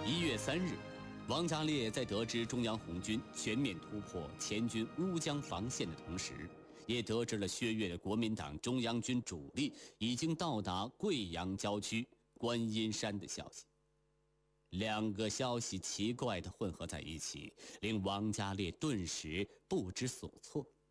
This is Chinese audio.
1月3日，王家烈在得知中央红军全面突破黔军乌江防线的同时，也得知了薛岳的国民党中央军主力已经到达贵阳郊区观音山的消息。两个消息奇怪地混合在一起，令王家烈顿时不知所措。